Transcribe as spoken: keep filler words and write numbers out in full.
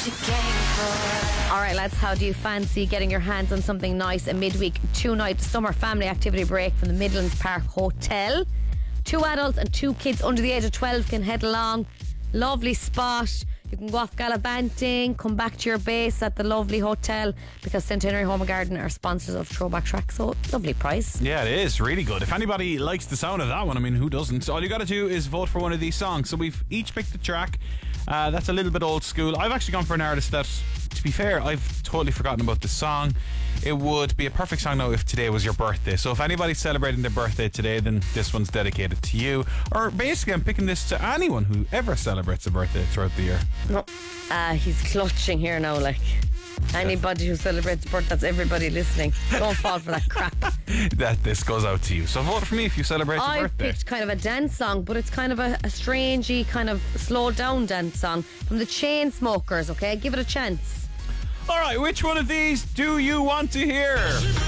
you came for. Alright lads, how do you fancy getting your hands on something nice? A midweek two-night summer family activity break from the Midlands Park Hotel. Two adults and two kids under the age of twelve can head along. Lovely spot. You can go off gallivanting, come back to your base at the lovely hotel, because Centenary Home and Garden are sponsors of Throwback Track. So lovely price. Yeah, it is really good. If anybody likes the sound of that one, I mean, who doesn't? All you got to do is vote for one of these songs. So we've each picked a track uh, that's a little bit old school. I've actually gone for an artist that, to be fair, I've totally forgotten about the song. It would be a perfect song now if today was your birthday. So if anybody's celebrating their birthday today, then this one's dedicated to you. Or basically, I'm picking this to anyone who ever celebrates a birthday throughout the year. No. Ah, he's clutching here now, like. Anybody who celebrates birth, that's everybody listening. Don't fall for that crap. That this goes out to you. So vote for me if you celebrate your I birthday. picked kind of a dance song, but it's kind of a, a strangey, kind of slowed down dance song from the Chainsmokers, okay? Give it a chance. Alright, which one of these do you want to hear?